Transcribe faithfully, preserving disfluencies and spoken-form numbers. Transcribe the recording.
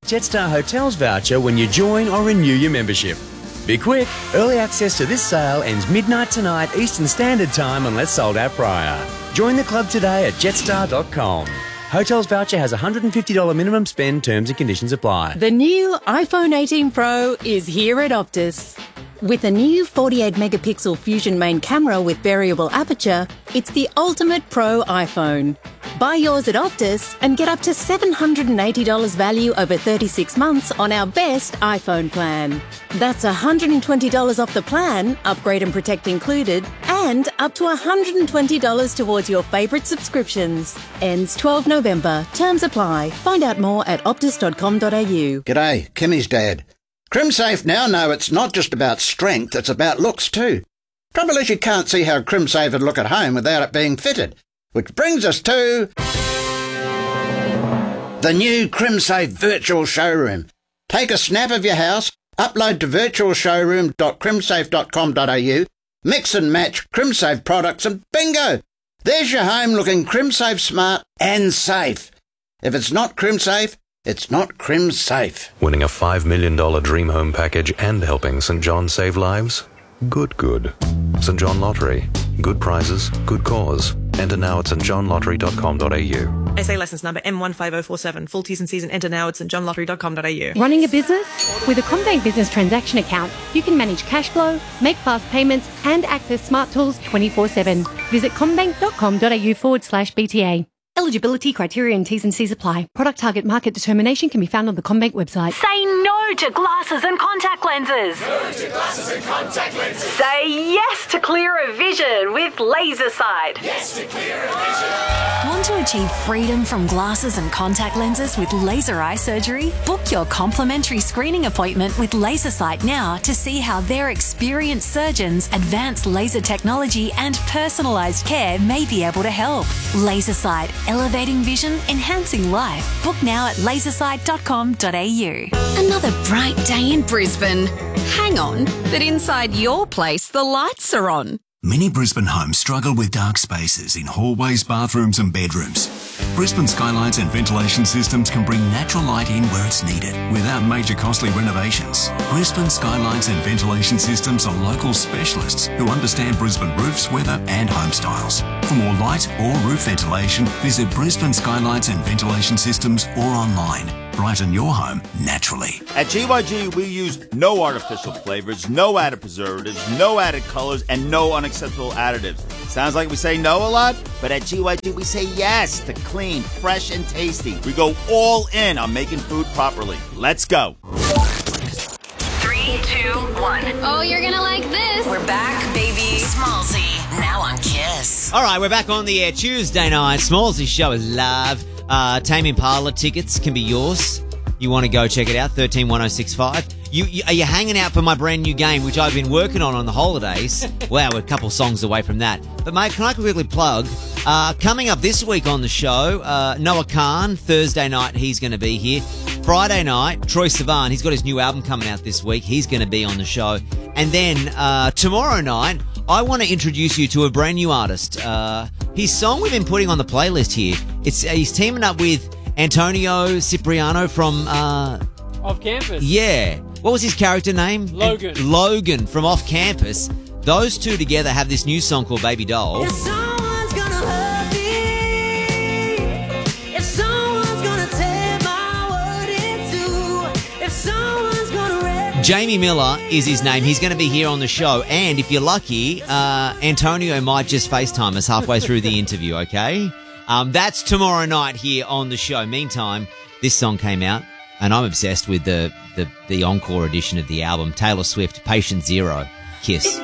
Jetstar Hotels voucher when you join or renew your membership. Be quick, early access to this sale ends midnight tonight Eastern Standard Time unless sold out prior. Join the club today at jetstar dot com. Hotels voucher has a one hundred fifty dollars minimum spend, terms and conditions apply. The new iPhone eighteen Pro is here at Optus. With a new forty-eight megapixel Fusion main camera with variable aperture, it's the ultimate pro iPhone. Buy yours at Optus and get up to seven hundred eighty dollars value over thirty-six months on our best iPhone plan. That's one hundred twenty dollars off the plan, upgrade and protect included, and up to one hundred twenty dollars towards your favourite subscriptions. Ends twelfth November. Terms apply. Find out more at optus dot com dot a u. G'day, Kimmy's dad. CrimSafe now know it's not just about strength, it's about looks too. Trouble is you can't see how CrimSafe would look at home without it being fitted. Which brings us to the new CrimSafe Virtual Showroom. Take a snap of your house, upload to virtual showroom dot crimsafe dot com dot a u, mix and match CrimSafe products and bingo! There's your home looking CrimSafe smart and safe. If it's not CrimSafe, it's not CrimSafe. Winning a five million dollars dream home package and helping St John save lives? Good, good. St John Lottery. Good prizes, good cause. Enter now at st john lottery dot com dot a u. S A licence number M one five oh four seven. Full T's and C's and enter now at st john lottery dot com dot a u. Running a business? With a CommBank Business Transaction Account, you can manage cash flow, make fast payments, and access smart tools twenty-four seven. Visit commbank dot com dot a u forward slash B T A. Eligibility, criteria and T's and C's apply. Product target market determination can be found on the CommBank website. Say no to glasses and contact lenses. No to glasses and contact lenses. Say yes to clearer vision with LaserSight. Yes to clearer vision. Want to achieve freedom from glasses and contact lenses with laser eye surgery? Book your complimentary screening appointment with LaserSight now to see how their experienced surgeons, advanced laser technology and personalised care may be able to help. LaserSight. Elevating vision, enhancing life. Book now at lasersight dot com dot a u. Another bright day in Brisbane. Hang on, but inside your place the lights are on. Many Brisbane homes struggle with dark spaces in hallways, bathrooms and bedrooms. Brisbane Skylights and Ventilation Systems can bring natural light in where it's needed without major costly renovations. Brisbane Skylights and Ventilation Systems are local specialists who understand Brisbane roofs, weather and home styles. For more light or roof ventilation, visit Brisbane Skylights and Ventilation Systems or online. Brighten your home naturally. At G Y G, we use no artificial flavors, no added preservatives, no added colors, and no unacceptable additives. Sounds like we say no a lot, but at G Y G, we say yes to clean, fresh, and tasty. We go all in on making food properly. Let's go. Three, two, one. Oh, you're gonna like this. We're back, baby. Smallsy, now on Kiss. All right, we're back on the air Tuesday night. Smallsy's show is live. Uh, Tame Impala tickets can be yours. You want to go check it out, thirteen one oh six five. You, you, are you hanging out for my brand new game, which I've been working on on the holidays? Wow, we're a couple songs away from that. But, mate, can I quickly plug? Uh, coming up this week on the show, uh, Noah Khan, Thursday night, he's going to be here. Friday night, Troye Sivan, he's got his new album coming out this week. He's going to be on the show. And then uh, tomorrow night, I want to introduce you to a brand new artist. Uh, his song we've been putting on the playlist here, it's uh, he's teaming up with Antonio Cipriano from... Uh, Off Campus. Yeah. What was his character name? Logan. And Logan from Off Campus. Those two together have this new song called Baby Doll. If someone's gonna hurt me, if someone's gonna tear my word in two, if someone's gonna wreck Jamie Miller is his name. He's going to be here on the show. And if you're lucky, uh, Antonio might just FaceTime us halfway through the interview, okay? Um, that's tomorrow night here on the show. Meantime, this song came out, and I'm obsessed with the, the, the encore edition of the album. Taylor Swift, Patient Zero. Kiss.